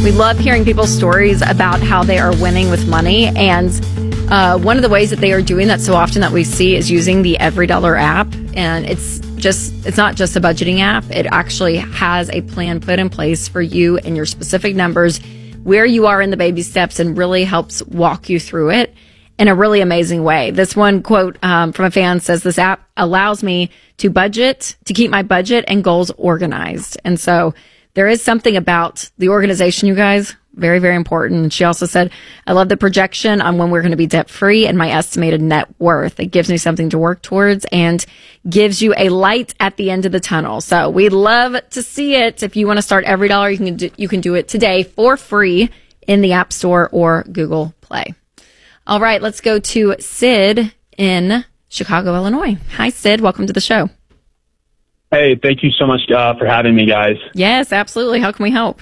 We love hearing people's stories about how they are winning with money. And one of the ways that they are doing that so often that we see is using the EveryDollar app. And it's not just a budgeting app. It actually has a plan put in place for you and your specific numbers, where you are in the baby steps, and really helps walk you through it in a really amazing way. This one quote from a fan says, "This app allows me to keep my budget and goals organized." And so there is something about the organization, you guys, very, very important. And she also said, "I love the projection on when we're going to be debt free and my estimated net worth. It gives me something to work towards and gives you a light at the end of the tunnel." So we'd love to see it. If you want to start EveryDollar, you can do it today for free in the App Store or Google Play. All right, let's go to Sid in Chicago, Illinois. Hi, Sid. Welcome to the show. Hey, thank you so much for having me, guys. Yes, absolutely. How can we help?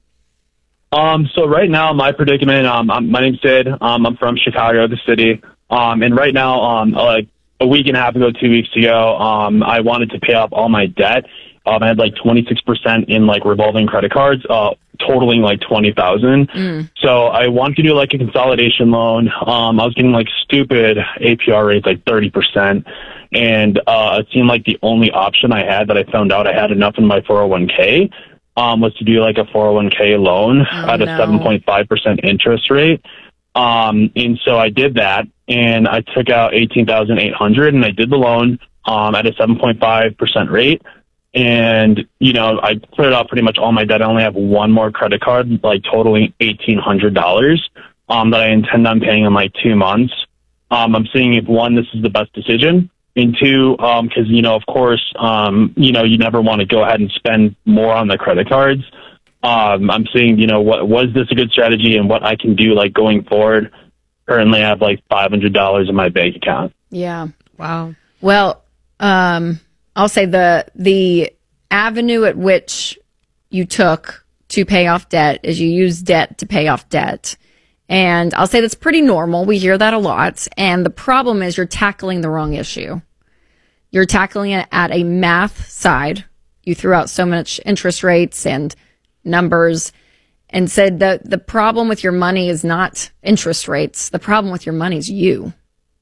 So right now, my predicament, my name's Sid. I'm from Chicago, the city. And right now, like a week and a half ago, 2 weeks ago, I wanted to pay off all my debt. I had like 26% in like revolving credit cards, totaling like 20,000. So I wanted to do like a consolidation loan. I was getting like stupid APR rates, like 30%. And it seemed like the only option I had that I found out I had enough in my 401k was to do like a 401k loan at a 7.5% interest rate. And so I did that, and I took out 18,800, and I did the loan at a 7.5% rate. And, you know, I cleared out pretty much all my debt. I only have one more credit card, like totaling $1,800 that I intend on paying in like 2 months. I'm seeing if, one, this is the best decision, and two, because, you know, of course, you know, you never want to go ahead and spend more on the credit cards. I'm seeing, you know, was this a good strategy and what I can do like going forward. Currently I have like $500 in my bank account. Yeah. Wow. Well, I'll say the avenue at which you took to pay off debt is you use debt to pay off debt. And I'll say that's pretty normal. We hear that a lot. And the problem is you're tackling the wrong issue. You're tackling it at a math side. You threw out so much interest rates and numbers and said that the problem with your money is not interest rates. The problem with your money is you.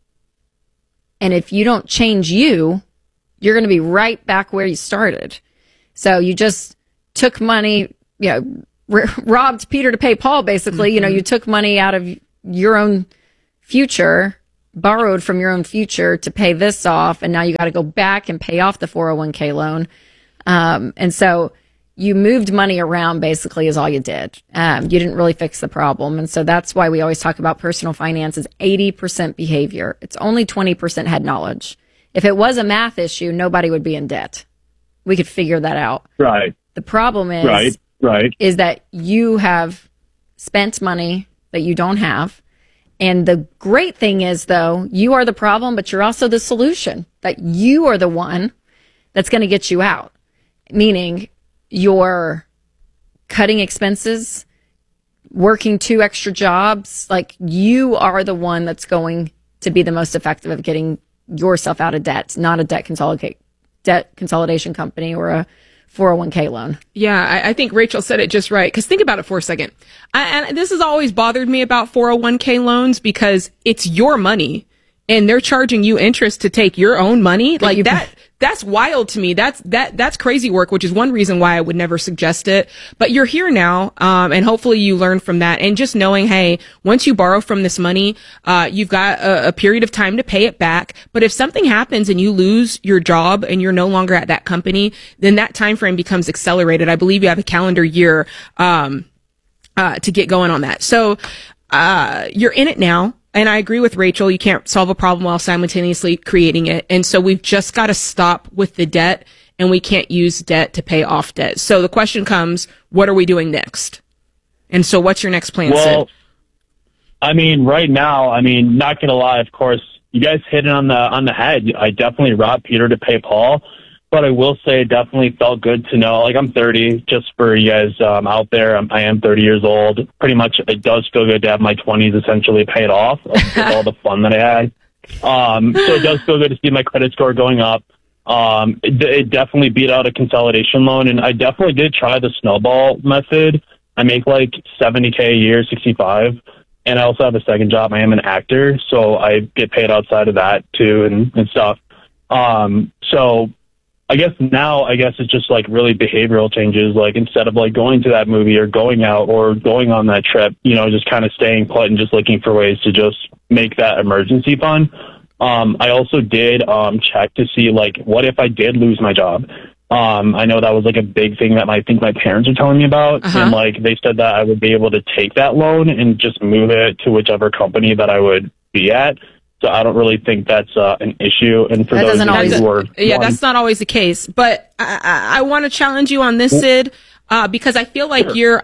And if you don't change you, you're going to be right back where you started. So you just took money, you know, robbed Peter to pay Paul, basically. Mm-hmm. You know, you took money out of your own future, borrowed from your own future to pay this off, and now you got to go back and pay off the 401k loan. And so you moved money around, basically, is all you did. You didn't really fix the problem. And so that's why we always talk about personal finance is 80% behavior. It's only 20% head knowledge. If it was a math issue, nobody would be in debt. We could figure that out. Right. The problem is, is that you have spent money that you don't have. And the great thing is, though, you are the problem, but you're also the solution, that you are the one that's going to get you out. Meaning you're cutting expenses, working 2 extra jobs. Like, you are the one that's going to be the most effective of getting yourself out of debt, not a debt consolidation company or a 401k loan. Yeah, I think Rachel said it just right. Because think about it for a second. And this has always bothered me about 401k loans because it's your money and they're charging you interest to take your own money. Like that's wild to me. That's crazy work, which is one reason why I would never suggest it. But you're here now, and hopefully you learn from that. And just knowing, hey, once you borrow from this money, you've got a period of time to pay it back. But if something happens and you lose your job and you're no longer at that company, then that time frame becomes accelerated. I believe you have a calendar year to get going on that. So you're in it now. And I agree with Rachel. You can't solve a problem while simultaneously creating it. And so we've just got to stop with the debt, and we can't use debt to pay off debt. So the question comes, what are we doing next? And so what's your next plan, Sid? I mean, right now, I mean, not going to lie, of course, you guys hit it on the head. I definitely robbed Peter to pay Paul. But I will say it definitely felt good to know, like, I'm 30, just for you guys out there. I am 30 years old. Pretty much it does feel good to have my 20s essentially paid off with all the fun that I had. So it does feel good to see my credit score going up. It definitely beat out a consolidation loan, and I definitely did try the snowball method. I make like $70K a year, 65. And I also have a second job. I am an actor, so I get paid outside of that too and stuff. So I guess it's just like really behavioral changes. Like instead of like going to that movie or going out or going on that trip, you know, just kind of staying put and just looking for ways to just make that emergency fund. I also did check to see like what if I did lose my job. I know that was like a big thing that I think my parents are telling me about. And like they said that I would be able to take that loan and just move it to whichever company that I would be at. So I don't really think that's an issue. And for those who are, that's not always the case. But I want to challenge you on this, Sid, because I feel like you're.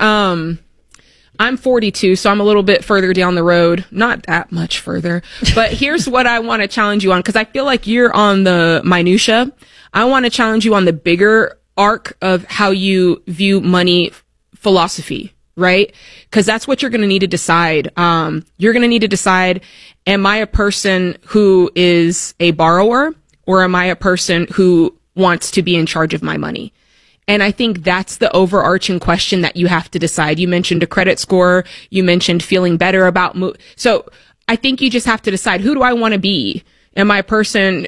I'm 42, so I'm a little bit further down the road. Not that much further. But here's what I want to challenge you on, because I feel like you're on the minutia. I want to challenge you on the bigger arc of how you view money philosophy, right? Because that's what you're going to need to decide. You're going to need to decide, am I a person who is a borrower, or am I a person who wants to be in charge of my money? And I think that's the overarching question that you have to decide. You mentioned a credit score. You mentioned feeling better about so I think you just have to decide, who do I want to be? Am I a person,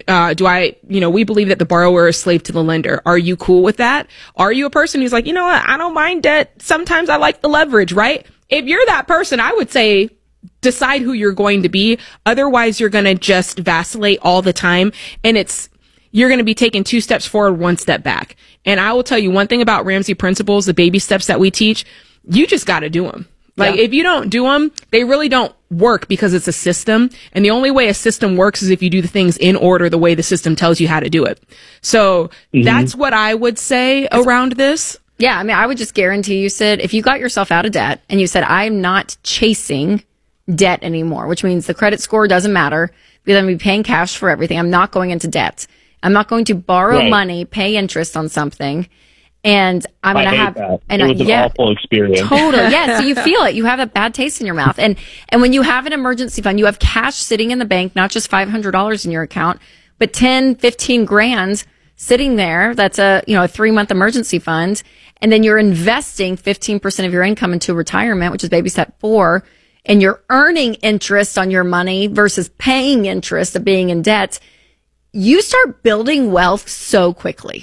we believe that the borrower is slave to the lender. Are you cool with that? Are you a person who's like, you know what, I don't mind debt. Sometimes I like the leverage, right? If you're that person, I would say decide who you're going to be. Otherwise, you're going to just vacillate all the time. And you're going to be taking 2 steps forward, 1 step back. And I will tell you one thing about Ramsey principles, the baby steps that we teach, you just got to do them. Like, if you don't do them, they really don't work, because it's a system. And the only way a system works is if you do the things in order, the way the system tells you how to do it. So that's what I would say around this. Yeah. I mean, I would just guarantee you, Sid, if you got yourself out of debt and you said, I'm not chasing debt anymore, which means the credit score doesn't matter because I'm going to be paying cash for everything. I'm not going into debt. I'm not going to borrow money, pay interest on something. And I'm going to have, that. And it was an awful experience. Totally. Yeah. So you feel it. You have a bad taste in your mouth. And when you have an emergency fund, you have cash sitting in the bank, not just $500 in your account, but 10, 15 grand sitting there. That's a 3-month emergency fund. And then you're investing 15% of your income into retirement, which is baby step 4. And you're earning interest on your money versus paying interest of being in debt. You start building wealth so quickly.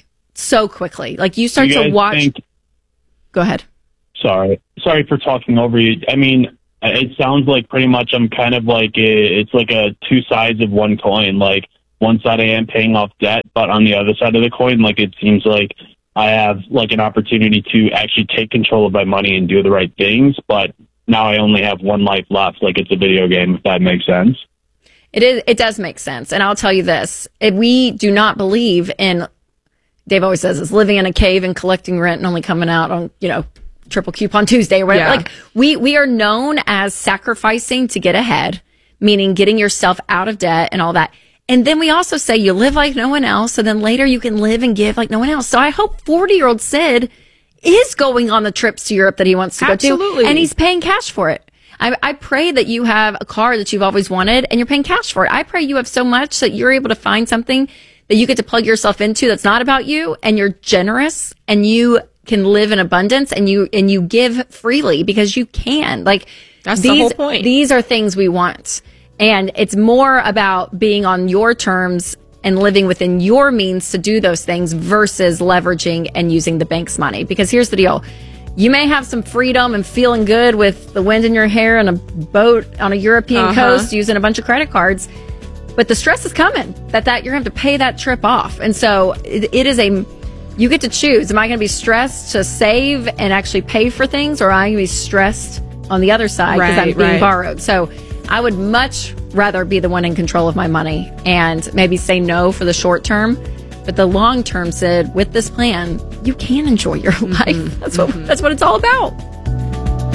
Like you start to watch. Go ahead. Sorry for talking over you. I mean, it sounds like pretty much I'm kind of like it's like a 2 sides of one coin. Like one side I am paying off debt, but on the other side of the coin, like it seems like I have like an opportunity to actually take control of my money and do the right things. But now I only have one life left. Like it's a video game, if that makes sense. It does make sense. And I'll tell you this. If we do not believe in, Dave always says, it's living in a cave and collecting rent and only coming out on, triple coupon Tuesday or whatever. Yeah. Like we are known as sacrificing to get ahead, meaning getting yourself out of debt and all that. And then we also say you live like no one else. So then later you can live and give like no one else. So I hope 40-year-old Sid is going on the trips to Europe that he wants to go to. And he's paying cash for it. I pray that you have a car that you've always wanted and you're paying cash for it. I pray you have so much that you're able to find something that you get to plug yourself into that's not about you, and you're generous and you can live in abundance and you give freely because you can. Like that's the whole point. These are things we want. And it's more about being on your terms and living within your means to do those things versus leveraging and using the bank's money. Because here's the deal. You may have some freedom and feeling good with the wind in your hair and a boat on a European coast using a bunch of credit cards, but the stress is coming that you're going to have to pay that trip off. And so it is you get to choose. Am I going to be stressed to save and actually pay for things, or am I going to be stressed on the other side because I'm being borrowed? So I would much rather be the one in control of my money and maybe say no for the short term. But the long term, Sid, with this plan, you can enjoy your life. That's what it's all about.